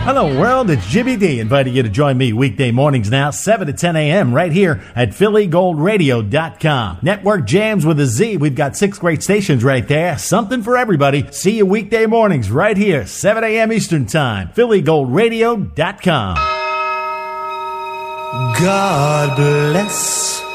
Hello, world. It's Jimmy D inviting you to join me weekday mornings now, 7 to 10 a.m. right here at PhillyGoldRadio.com. Network jams with a Z. We've got 6 great stations right there. Something for everybody. See you weekday mornings right here, 7 a.m. Eastern Time. PhillyGoldRadio.com. God bless